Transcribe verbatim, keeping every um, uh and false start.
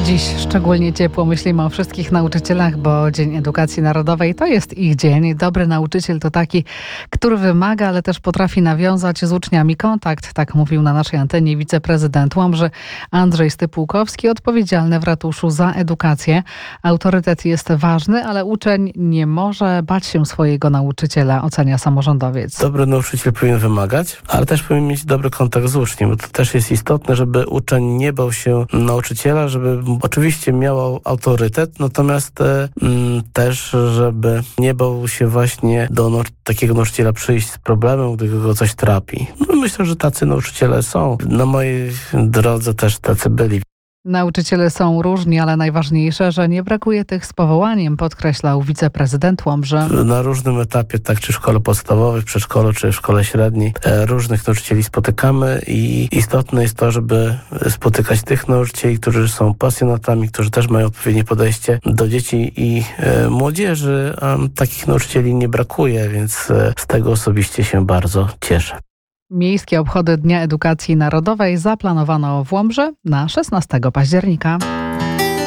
Dziś szczególnie ciepło myślimy o wszystkich nauczycielach, bo Dzień Edukacji Narodowej to jest ich dzień. Dobry nauczyciel to taki, który wymaga, ale też potrafi nawiązać z uczniami kontakt. Tak mówił na naszej antenie wiceprezydent Łomży Andrzej Stypułkowski, odpowiedzialny w ratuszu za edukację. Autorytet jest ważny, ale uczeń nie może bać się swojego nauczyciela, ocenia samorządowiec. Dobry nauczyciel powinien wymagać, ale też powinien mieć dobry kontakt z uczniem, bo to też jest istotne, żeby uczeń nie bał się nauczyciela, żeby oczywiście miał autorytet, natomiast e, m, też, żeby nie bał się właśnie do no, takiego nauczyciela przyjść z problemem, gdy go coś trapi. No, myślę, że tacy nauczyciele są. Na mojej drodze też tacy byli. Nauczyciele są różni, ale najważniejsze, że nie brakuje tych z powołaniem, podkreślał wiceprezydent Łomży. Na różnym etapie, tak czy w szkole podstawowej, w przedszkolu, czy w szkole średniej, różnych nauczycieli spotykamy i istotne jest to, żeby spotykać tych nauczycieli, którzy są pasjonatami, którzy też mają odpowiednie podejście do dzieci i e, młodzieży. A takich nauczycieli nie brakuje, więc e, z tego osobiście się bardzo cieszę. Miejskie obchody Dnia Edukacji Narodowej zaplanowano w Łomży na szesnastego października.